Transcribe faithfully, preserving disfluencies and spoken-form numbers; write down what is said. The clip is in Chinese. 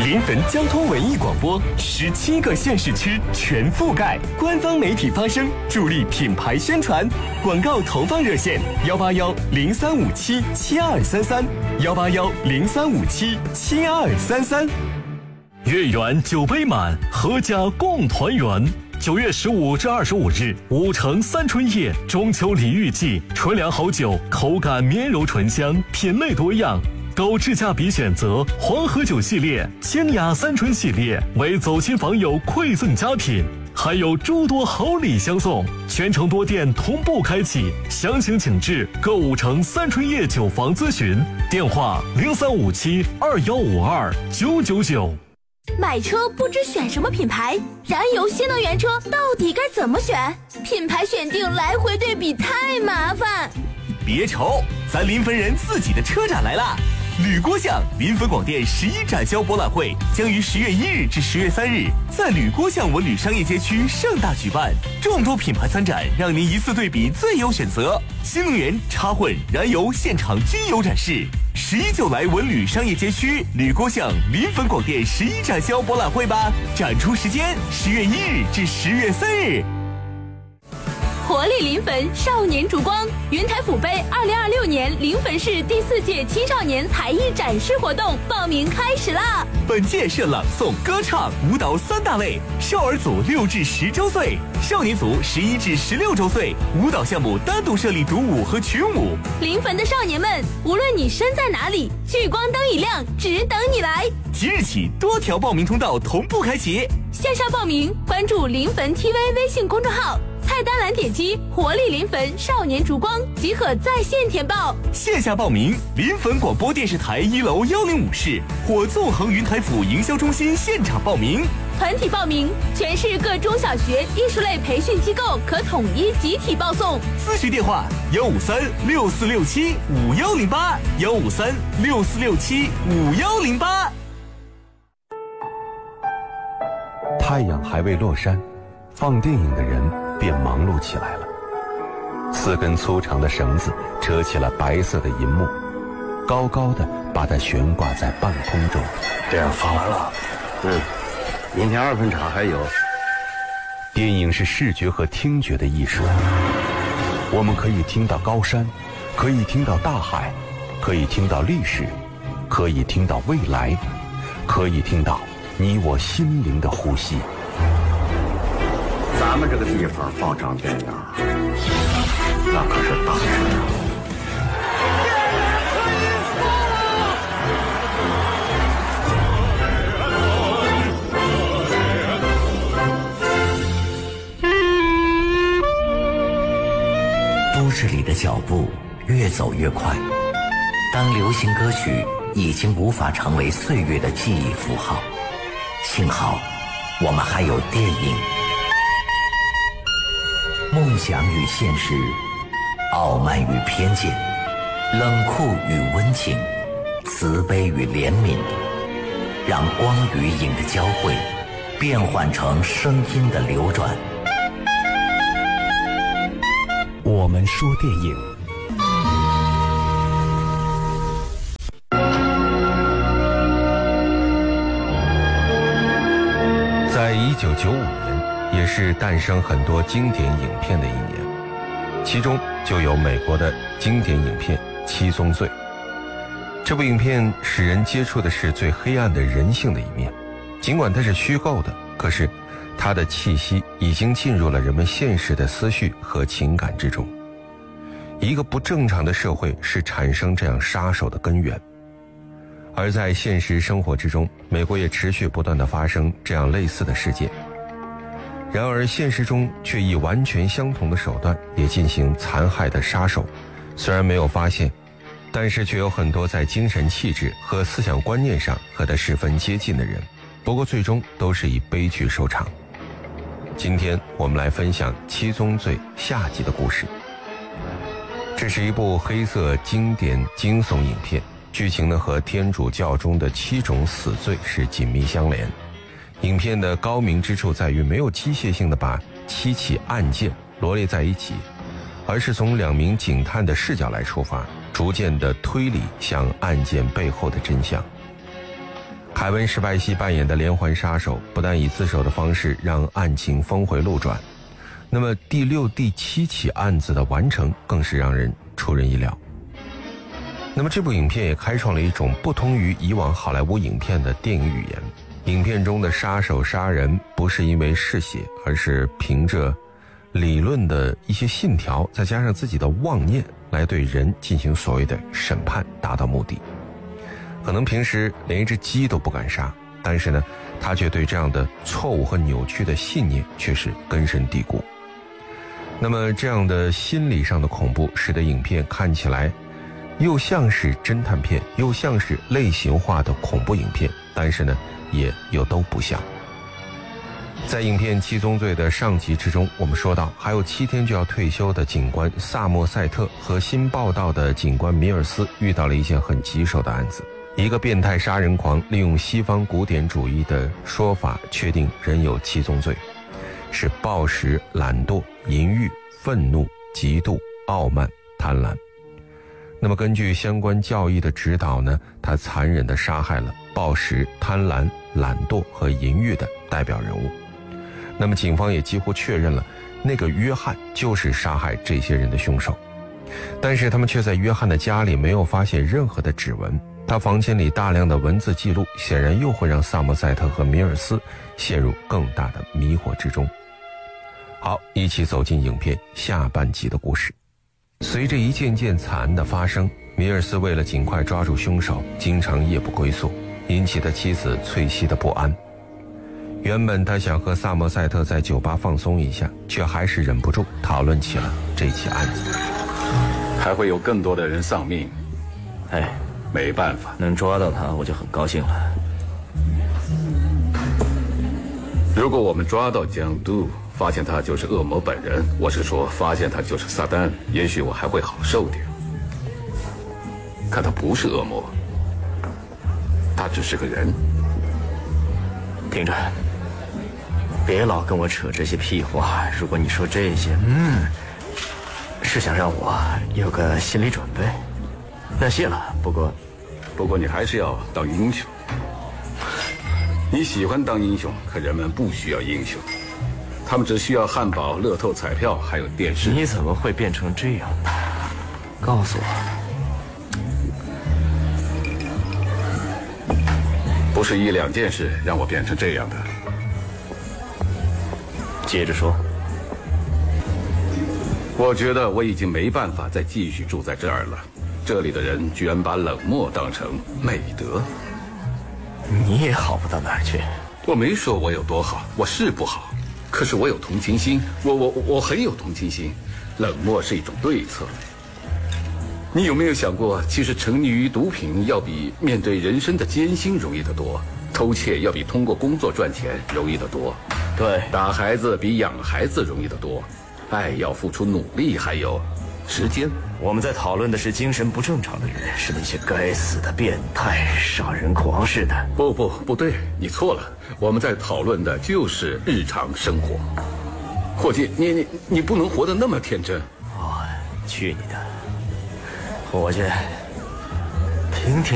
临汾交通文艺广播，十七个县市区全覆盖，官方媒体发声，助力品牌宣传。广告投放热线：幺八幺零三五七七二三三，幺八幺零三五七七二三三。 月圆酒杯满，阖家共团圆。九月十五至二十五日，五城三春夜中秋礼遇季，纯粮好酒，口感绵柔醇香，品类多样。购智驾比选择黄河酒系列、清雅三春系列，为走亲访友馈赠佳品，还有诸多好礼相送。全城多店同步开启，详情请至购五城三春夜酒房咨询，电话零三五七二幺五二九九九。 买车不知选什么品牌，燃油新能源车到底该怎么选？品牌选定来回对比太麻烦。 别愁，咱临汾人自己的车展来啦！吕郭巷临汾广电十一展销博览会将于十月一日至十月三日在吕郭巷文旅商业街区盛大举办，众多品牌参展，让您一次对比最有选择。新能源、插混、燃油现场均有展示。十一就来文旅商业街区吕郭巷临汾广电十一展销博览会吧！展出时间：十月一日至十月三日。 活力临汾少年烛光云台府杯二零二六年临汾市第四届青少年才艺展示活动报名开始啦！ 本届设朗诵、歌唱、舞蹈三大类，少儿组六至十周岁，少年组十一至十六周岁。舞蹈项目单独设立独舞和群舞。 临汾的少年们，无论你身在哪里，聚光灯一亮，只等你来。 即日起，多条报名通道同步开启。 线上报名，关注临汾 T V 微信公众号。菜单栏点击活力临汾少年烛光即可在线填报。 线下报名，临汾广播电视台一楼幺零五室或纵横云台府营销中心现场报名。 团体报名，全市各中小学艺术类培训机构可统一集体报送。 咨询电话：幺五三六四六七五幺零八，幺五三六四六七五幺零八。 太阳还未落山，放电影的人便忙碌起来了。四根粗长的绳子扯起了白色的银幕，高高的把它悬挂在半空中。 这样放完了，嗯，明天二分场还有。 电影是视觉和听觉的艺术，我们可以听到高山，可以听到大海，可以听到历史，可以听到未来，可以听到你我心灵的呼吸。 咱们这个地方放场电影，那可是大事啊！ 都市里的脚步越走越快，当流行歌曲已经无法成为岁月的记忆符号，幸好我们还有电影。梦想与现实，傲慢与偏见，冷酷与温情，慈悲与怜悯，让光与影的交汇变换成声音的流转。 我们说电影。 在一九九五年，也是诞生很多经典影片的一年，其中就有美国的经典影片《七宗罪》。这部影片使人接触的是最黑暗的人性的一面，尽管它是虚构的，可是它的气息已经进入了人们现实的思绪和情感之中。一个不正常的社会是产生这样杀手的根源，而在现实生活之中，美国也持续不断地发生这样类似的事件。然而现实中却以完全相同的手段也进行残害的杀手，虽然没有发现，但是却有很多在精神气质和思想观念上和他十分接近的人，不过最终都是以悲剧收场。今天我们来分享《七宗罪》下集的故事。这是一部黑色经典惊悚影片，剧情呢和天主教中的七种死罪是紧密相连。影片的高明之处在于没有机械性的把七起案件罗列在一起，而是从两名警探的视角来出发，逐渐的推理向案件背后的真相。 凯文·史派西扮演的连环杀手不但以自首的方式让案情峰回路转，那么第六、第七起案子的完成更是让人出人意料。那么这部影片也开创了一种不同于以往好莱坞影片的电影语言。影片中的杀手杀人不是因为嗜血，而是凭着理论的一些信条，再加上自己的妄念来对人进行所谓的审判，达到目的。可能平时连一只鸡都不敢杀，但是呢，他却对这样的错误和扭曲的信念却是根深蒂固。那么这样的心理上的恐怖，使得影片看起来又像是侦探片，又像是类型化的恐怖影片，但是呢，也又都不像。在影片《七宗罪》的上集之中，我们说到还有七天就要退休的警官萨默塞特和新报道的警官米尔斯遇到了一件很棘手的案子。一个变态杀人狂利用西方古典主义的说法确定人有七宗罪，是暴食、懒惰、淫欲、愤怒、嫉妒、傲慢、贪婪。那么根据相关教义的指导呢，他残忍地杀害了暴食、贪婪、懒惰和淫欲的代表人物。那么警方也几乎确认了那个约翰就是杀害这些人的凶手，但是他们却在约翰的家里没有发现任何的指纹。他房间里大量的文字记录显然又会让萨默塞特和米尔斯陷入更大的迷惑之中。好，一起走进影片下半集的故事。随着一件件惨案的发生，米尔斯为了尽快抓住凶手，经常夜不归宿，引起他妻子翠西的不安。原本他想和萨默塞特在酒吧放松一下，却还是忍不住讨论起了这起案子。 还会有更多的人丧命。 哎， 没办法， 能抓到他我就很高兴了。 如果我们抓到江都，发现他就是恶魔本人，我是说发现他就是撒旦，也许我还会好受点。可他不是恶魔，他只是个人。 听着，别老跟我扯这些屁话。如果你说这些，嗯，是想让我有个心理准备，那谢了。不过， 不过你还是要当英雄。你喜欢当英雄，可人们不需要英雄，他们只需要汉堡、乐透彩票还有电视。 你怎么会变成这样的？告诉我。 不是一两件事让我变成这样的。 接着说。 我觉得我已经没办法再继续住在这儿了。这里的人居然把冷漠当成美德。 你也好不到哪儿去。 我没说我有多好，我是不好，可是我有同情心，我我我很有同情心。冷漠是一种对策。你有没有想过，其实沉溺于毒品要比面对人生的艰辛容易得多，偷窃要比通过工作赚钱容易得多， 对， 打孩子比养孩子容易得多，爱要付出努力，还有时间。 我们在讨论的是精神不正常的人，是那些该死的变态杀人狂似的。 不不不对，你错了，我们在讨论的就是日常生活。伙计，你你你不能活得那么天真。 哦，去你的！伙计，听听